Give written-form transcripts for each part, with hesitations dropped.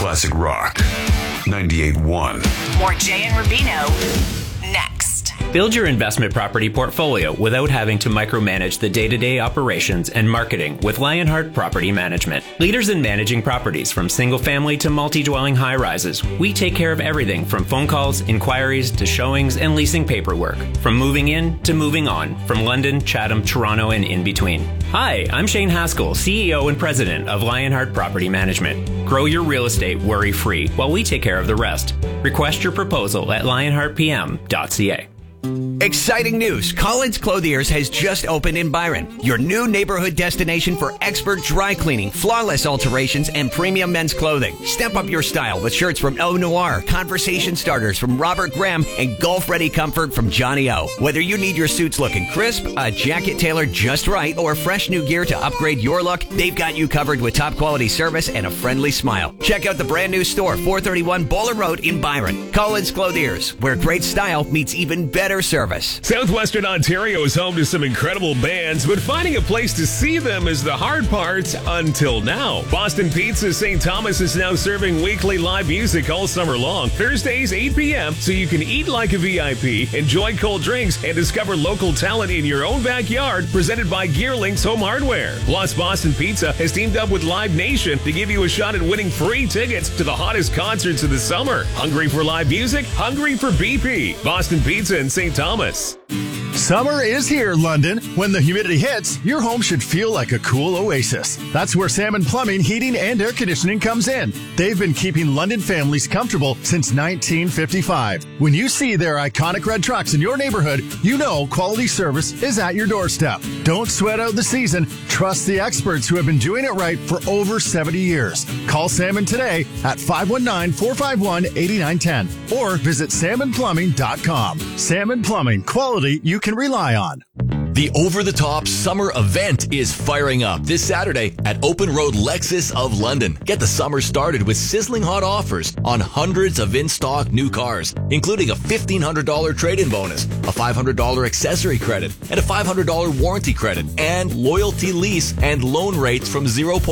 Classic Rock 98.1. More Jay and Rubino next. Build your investment property portfolio without having to micromanage the day-to-day operations and marketing with Lionheart Property Management. Leaders in managing properties from single-family to multi-dwelling high-rises, we take care of everything from phone calls, inquiries, to showings and leasing paperwork. From moving in to moving on, from London, Chatham, Toronto, and in between. Hi, I'm Shane Haskell, CEO and President of Lionheart Property Management. Grow your real estate worry-free while we take care of the rest. Request your proposal at lionheartpm.ca. Exciting news! Collins Clothiers has just opened in Byron, your new neighborhood destination for expert dry cleaning, flawless alterations, and premium men's clothing. Step up your style with shirts from El Noir, conversation starters from Robert Graham, and golf-ready comfort from Johnny O. Whether you need your suits looking crisp, a jacket tailored just right, or fresh new gear to upgrade your look, they've got you covered with top-quality service and a friendly smile. Check out the brand new store, 431 Bowler Road in Byron. Collins Clothiers, where great style meets even better service. Southwestern Ontario is home to some incredible bands, but finding a place to see them is the hard part until now. Boston Pizza St. Thomas is now serving weekly live music all summer long, Thursdays 8 p.m., so you can eat like a VIP, enjoy cold drinks, and discover local talent in your own backyard, presented by GearLinks Home Hardware. Plus, Boston Pizza has teamed up with Live Nation to give you a shot at winning free tickets to the hottest concerts of the summer. Hungry for live music? Hungry for BP. Boston Pizza in St. Thomas. Summer is here, London. When the humidity hits, your home should feel like a cool oasis. That's where Salmon Plumbing, Heating, and Air Conditioning comes in. They've been keeping London families comfortable since 1955. When you see their iconic red trucks in your neighborhood, you know quality service is at your doorstep. Don't sweat out the season. Trust the experts who have been doing it right for over 70 years. Call Salmon today at 519-451-8910 or visit salmonplumbing.com. Salmon Plumbing, quality you can rely on. The over-the-top summer event is firing up this Saturday at Open Road Lexus of London. Get the summer started with sizzling hot offers on hundreds of in-stock new cars, including a $1,500 trade-in bonus, a $500 accessory credit, and a $500 warranty credit, and loyalty lease and loan rates from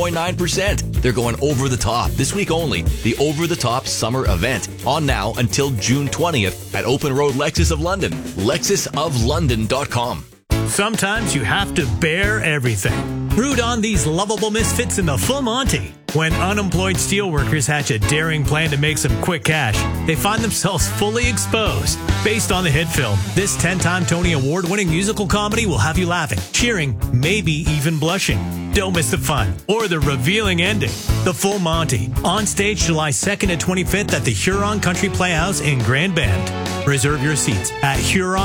0.9%. They're going over the top this week only. The over-the-top summer event on now until June 20th at Open Road Lexus of London. LexusofLondon.com. Sometimes you have to bear everything. Root on these lovable misfits in the Full Monty. When unemployed steelworkers hatch a daring plan to make some quick cash, they find themselves fully exposed. Based on the hit film, this 10-time Tony Award-winning musical comedy will have you laughing, cheering, maybe even blushing. Don't miss the fun or the revealing ending. The Full Monty, on stage July 2nd and 25th at the Huron Country Playhouse in Grand Bend. Reserve your seats at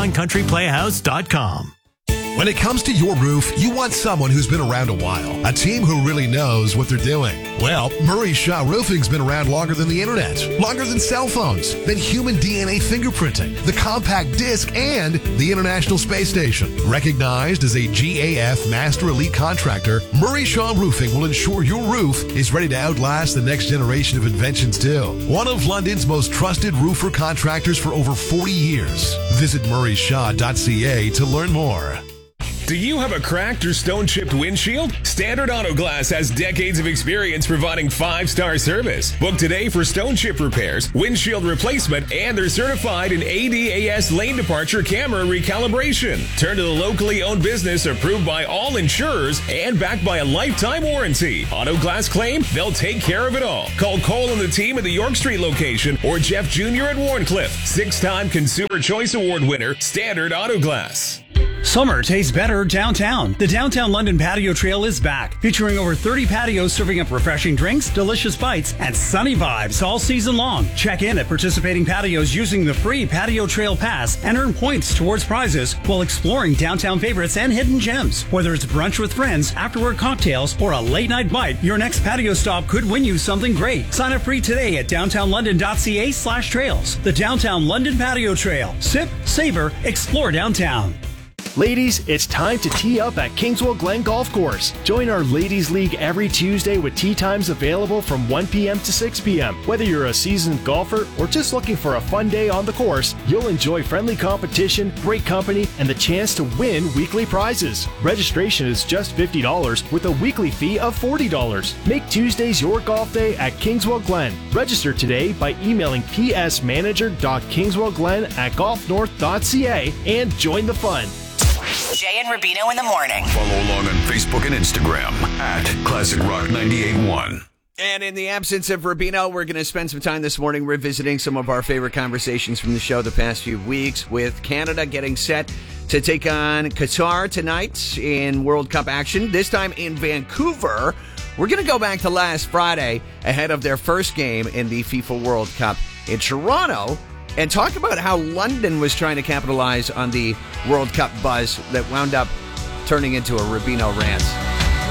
HuronCountryPlayhouse.com. When it comes to your roof, you want someone who's been around a while, a team who really knows what they're doing. Well, Murray Shaw Roofing's been around longer than the internet, longer than cell phones, than human DNA fingerprinting, the compact disc, and the International Space Station. Recognized as a GAF Master Elite Contractor, Murray Shaw Roofing will ensure your roof is ready to outlast the next generation of inventions too. One of London's most trusted roofer contractors for over 40 years. Visit murrayshaw.ca to learn more. Do you have a cracked or stone-chipped windshield? Standard Auto Glass has decades of experience providing 5-star service. Book today for stone chip repairs, windshield replacement, and they're certified in ADAS lane departure camera recalibration. Turn to the locally owned business approved by all insurers and backed by a lifetime warranty. Auto Glass claim, they'll take care of it all. Call Cole and the team at the York Street location or Jeff Jr. at Warncliffe. 6-time Consumer Choice Award winner, Standard Auto Glass. Summer tastes better downtown. The Downtown London Patio Trail is back, featuring over 30 patios serving up refreshing drinks, delicious bites, and sunny vibes all season long. Check in at participating patios using the free Patio Trail Pass and earn points towards prizes while exploring downtown favorites and hidden gems. Whether it's brunch with friends, afterwork cocktails, or a late-night bite, your next patio stop could win you something great. Sign up free today at downtownlondon.ca/trails. The Downtown London Patio Trail. Sip, savor, explore downtown. Ladies, it's time to tee up at Kingswell Glen Golf Course. Join our Ladies League every Tuesday with tee times available from 1 p.m. to 6 p.m. Whether you're a seasoned golfer or just looking for a fun day on the course, you'll enjoy friendly competition, great company, and the chance to win weekly prizes. Registration is just $50 with a weekly fee of $40. Make Tuesdays your golf day at Kingswell Glen. Register today by emailing psmanager.kingswellglen@golfnorth.ca and join the fun. Jay and Rubino in the morning. Follow along on Facebook and Instagram at Classic Rock 98.1. And in the absence of Rubino, we're going to spend some time this morning revisiting some of our favorite conversations from the show the past few weeks, with Canada getting set to take on Qatar tonight in World Cup action, this time in Vancouver. We're going to go back to last Friday ahead of their first game in the FIFA World Cup in Toronto and talk about how London was trying to capitalize on the World Cup buzz that wound up turning into a Rubino rant.